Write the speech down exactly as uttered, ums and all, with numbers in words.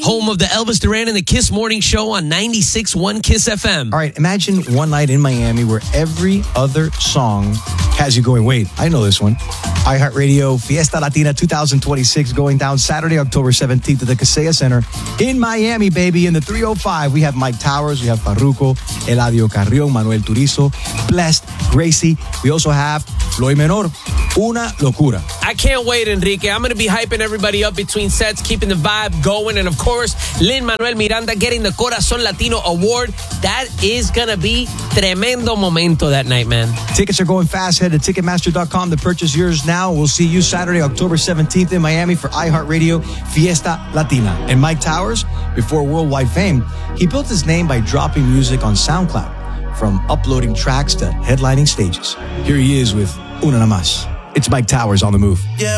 home of the Elvis Duran and the Kiss Morning Show on ninety-six point one Kiss F M. All right, imagine one night in Miami where every other song has you going, wait, I know this one. iHeartRadio Fiesta Latina twenty twenty-six going down Saturday, October seventeenth at the Kaseya Center in Miami, baby. In the three oh five, we have Mike Towers, we have Farruko, Eladio Carrión, Manuel Turizo, Blessed, Gracie. We also have Floyd Menor. Una locura. I can't wait, Enrique. I'm going to be hyping everybody up between sets, keeping the vibe going. And of course, Lin-Manuel Miranda getting the Corazón Latino Award. That is going to be tremendo momento that night, man. Tickets are going fast. Head to Ticketmaster dot com to purchase yours now. We'll see you Saturday, October seventeenth in Miami for iHeartRadio Fiesta Latina. And Mike Towers, before worldwide fame, he built his name by dropping music on SoundCloud, from uploading tracks to headlining stages. Here he is with Una Nada Más. It's Mike Towers on the move. Yeah.